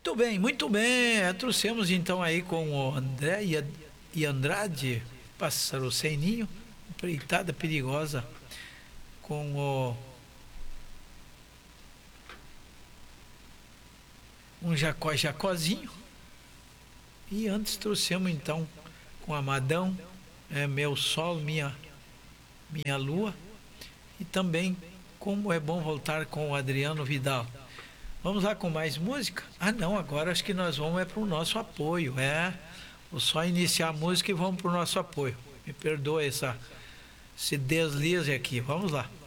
Muito bem, muito bem. Trouxemos então aí com o André e Andrade, Pássaro Sem Ninho, empreitada perigosa, com o um Jacózinho. E antes trouxemos então com Amadão, Meu Sol, minha Lua. E também Como é Bom Voltar com o Adriano Vidal. Vamos lá com mais música? Ah não, agora acho que nós vamos para o nosso apoio. Vou só iniciar a música e vamos para o nosso apoio. Me perdoa esse deslize aqui. Vamos lá.